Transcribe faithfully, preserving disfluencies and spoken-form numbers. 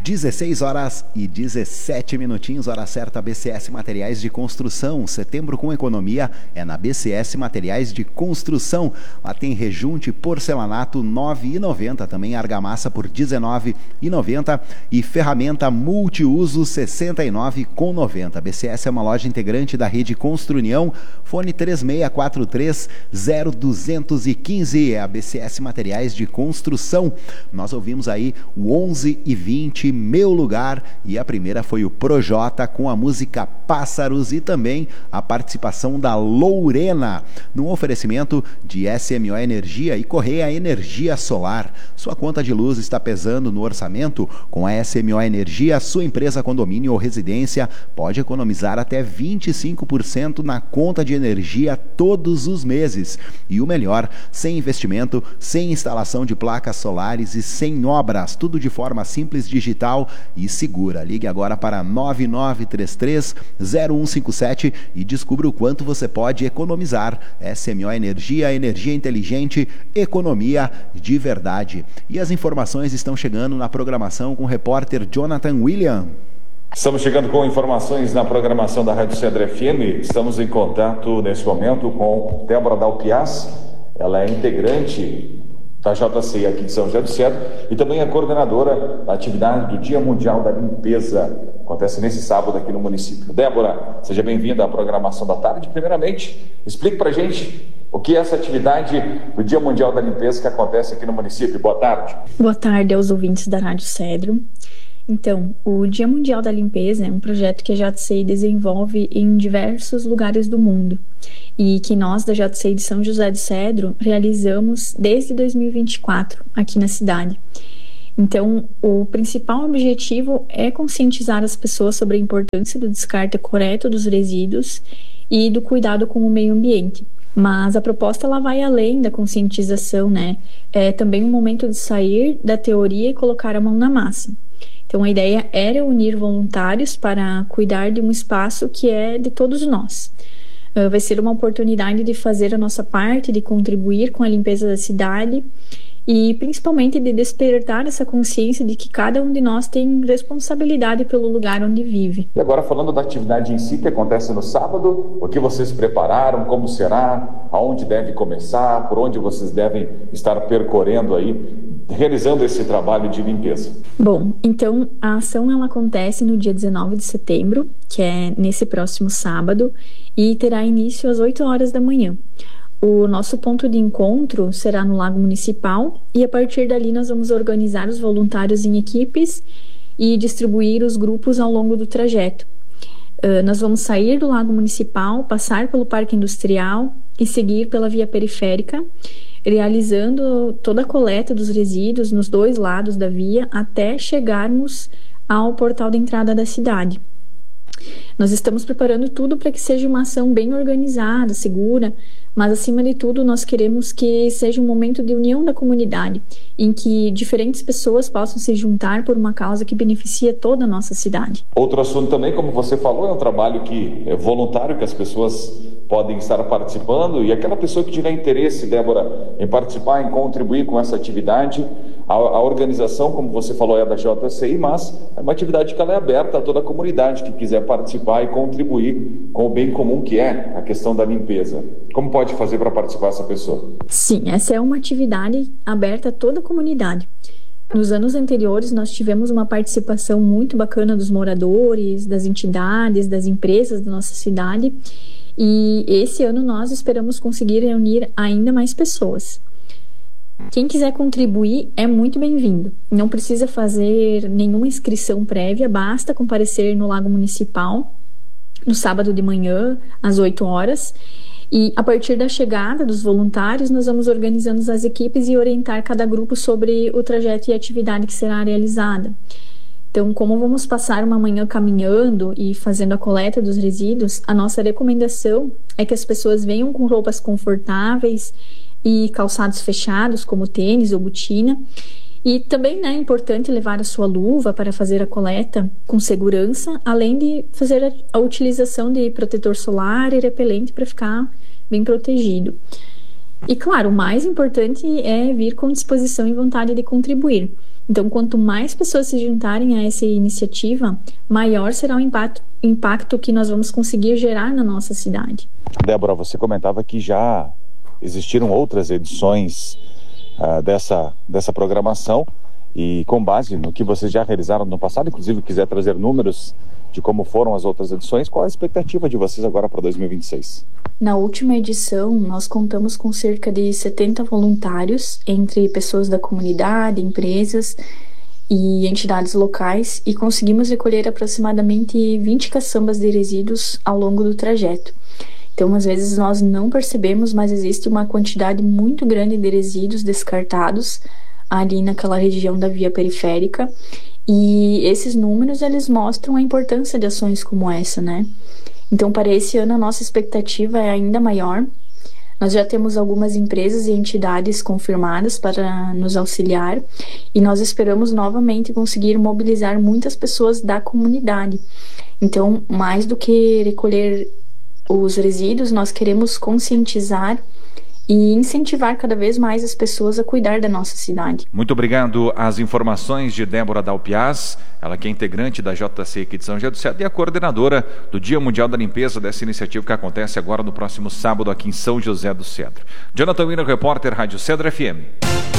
dezesseis horas e dezessete minutinhos, hora certa. B C S Materiais de Construção. Setembro com economia é na B C S Materiais de Construção. Lá tem rejunte porcelanato nove reais e noventa centavos, também argamassa por dezenove reais e noventa centavos e ferramenta multiuso sessenta e nove reais e noventa centavos. B C S é uma loja integrante da rede Construnião. Fone três seis quatro três zero dois um cinco é a B C S Materiais de Construção. Nós ouvimos aí o onze e vinte, Meu Lugar, e a primeira foi o Projota com a música Pássaros e também a participação da Lorena, num oferecimento de S M O Energia e Correia Energia Solar. Sua conta de luz está pesando no orçamento? Com a S M O Energia, sua empresa, condomínio ou residência pode economizar até vinte e cinco por cento na conta de energia todos os meses. E o melhor, sem investimento, sem instalação de placas solares e sem obras, tudo de forma simples, digital e segura. Ligue agora para nove nove três três zero um cinco sete e descubra o quanto você pode economizar. S M O Energia, energia inteligente, economia de verdade. E as informações estão chegando na programação com o repórter Jonathan William. Estamos chegando com informações na programação da Rádio Cedro F M. Estamos em contato nesse momento com Débora Dalpiaz. Ela é integrante da J C I aqui de São José do Cedro e também é coordenadora da atividade do Dia Mundial da Limpeza. Acontece nesse sábado aqui no município. Débora, seja bem-vinda à programação da tarde. Primeiramente, explique pra gente o que é essa atividade do Dia Mundial da Limpeza que acontece aqui no município. Boa tarde. Boa tarde aos ouvintes da Rádio Cedro. Então, o Dia Mundial da Limpeza é um projeto que a J C I desenvolve em diversos lugares do mundo e que nós da J C I de São José do Cedro realizamos desde dois mil e vinte e quatro aqui na cidade. Então, o principal objetivo é conscientizar as pessoas sobre a importância do descarte correto dos resíduos e do cuidado com o meio ambiente. Mas a proposta ela vai além da conscientização, né? É também um momento de sair da teoria e colocar a mão na massa. Então, a ideia era unir voluntários para cuidar de um espaço que é de todos nós. Uh, vai ser uma oportunidade de fazer a nossa parte, de contribuir com a limpeza da cidade e, principalmente, de despertar essa consciência de que cada um de nós tem responsabilidade pelo lugar onde vive. E agora, falando da atividade em si, que acontece no sábado, o que vocês prepararam, como será, aonde deve começar, por onde vocês devem estar percorrendo aí, realizando esse trabalho de limpeza? Bom, então a ação ela acontece no dia dezenove de setembro, que é nesse próximo sábado, e terá início às oito horas da manhã. O nosso ponto de encontro será no Lago Municipal e a partir dali nós vamos organizar os voluntários em equipes e distribuir os grupos ao longo do trajeto. Uh, nós vamos sair do Lago Municipal, passar pelo Parque Industrial e seguir pela via periférica, realizando toda a coleta dos resíduos nos dois lados da via até chegarmos ao portal de entrada da cidade. Nós estamos preparando tudo para que seja uma ação bem organizada, segura, mas acima de tudo nós queremos que seja um momento de união da comunidade, em que diferentes pessoas possam se juntar por uma causa que beneficia toda a nossa cidade. Outro assunto também, como você falou, é um trabalho que é voluntário, que as pessoas podem estar participando, e aquela pessoa que tiver interesse, Débora, em participar, em contribuir com essa atividade, a, a organização, como você falou, é da J C I, mas é uma atividade que ela é aberta a toda a comunidade que quiser participar e contribuir com o bem comum que é a questão da limpeza. Como pode fazer para participar essa pessoa? Sim, essa é uma atividade aberta a toda a comunidade. Nos anos anteriores, nós tivemos uma participação muito bacana dos moradores, das entidades, das empresas da nossa cidade, e esse ano nós esperamos conseguir reunir ainda mais pessoas. Quem quiser contribuir é muito bem-vindo. Não precisa fazer nenhuma inscrição prévia, basta comparecer no Lago Municipal no sábado de manhã, às oito horas, e a partir da chegada dos voluntários, nós vamos organizando as equipes e orientar cada grupo sobre o trajeto e a atividade que será realizada. Então, como vamos passar uma manhã caminhando e fazendo a coleta dos resíduos, a nossa recomendação é que as pessoas venham com roupas confortáveis e calçados fechados, como tênis ou botina. E também né, é importante levar a sua luva para fazer a coleta com segurança, além de fazer a, a utilização de protetor solar e repelente para ficar bem protegido. E claro, o mais importante é vir com disposição e vontade de contribuir. Então, quanto mais pessoas se juntarem a essa iniciativa, maior será o impacto, impacto que nós vamos conseguir gerar na nossa cidade. Débora, você comentava que já existiram outras edições uh, dessa, dessa programação e com base no que vocês já realizaram no passado, inclusive quiser trazer números de como foram as outras edições, qual a expectativa de vocês agora para dois mil e vinte e seis? Na última edição, nós contamos com cerca de setenta voluntários, entre pessoas da comunidade, empresas e entidades locais, e conseguimos recolher aproximadamente vinte caçambas de resíduos ao longo do trajeto. Então, às vezes nós não percebemos, mas existe uma quantidade muito grande de resíduos descartados ali naquela região da via periférica, e esses números, eles mostram a importância de ações como essa, né? Então, para esse ano, a nossa expectativa é ainda maior. Nós já temos algumas empresas e entidades confirmadas para nos auxiliar, e nós esperamos novamente conseguir mobilizar muitas pessoas da comunidade. Então, mais do que recolher os resíduos, nós queremos conscientizar e incentivar cada vez mais as pessoas a cuidar da nossa cidade. Muito obrigado às informações de Débora Dalpiaz, ela que é integrante da J C aqui de São José do Cedro e a coordenadora do Dia Mundial da Limpeza, dessa iniciativa que acontece agora no próximo sábado aqui em São José do Cedro. Jonathan Wiener, repórter, Rádio Cedro F M.